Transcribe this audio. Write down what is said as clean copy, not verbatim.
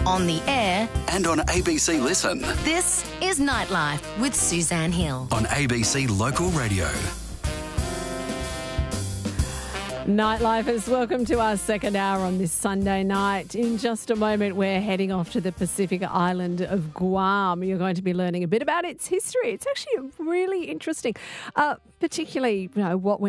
on the air, and on ABC Listen. this is Nightlife with Suzanne Hill. On ABC Local Radio. Nightlifers, welcome to our second hour on this Sunday night. In just a moment, we're heading off to the Pacific island of Guam. You're going to be learning a bit about its history. It's actually really interesting, particularly what went